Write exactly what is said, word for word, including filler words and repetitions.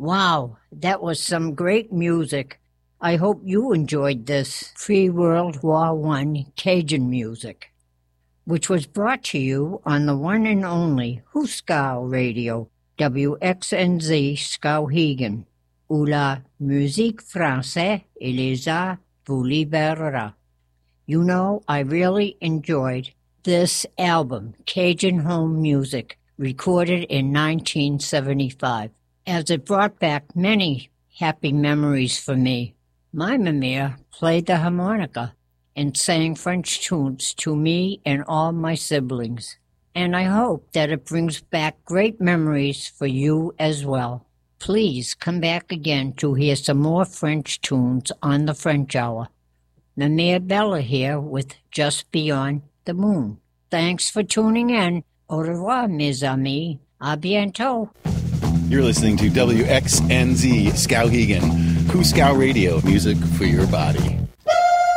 Wow, that was some great music. I hope you enjoyed this pre-World War One Cajun music, which was brought to you on the one and only Huskow Radio, W X N Z Skowhegan, où la musique française et les arts vous libérera. You know, I really enjoyed this album, Cajun Home Music, recorded in nineteen seventy-five, as it brought back many happy memories for me. My mamere played the harmonica and sang French tunes to me and all my siblings, and I hope that it brings back great memories for you as well. Please come back again to hear some more French tunes on the French Hour. Mamere Bella here with Just Beyond the Moon. Thanks for tuning in. Au revoir, mes amis. À bientôt. You're listening to W X N Z Skowhegan, Huskow Radio, music for your body.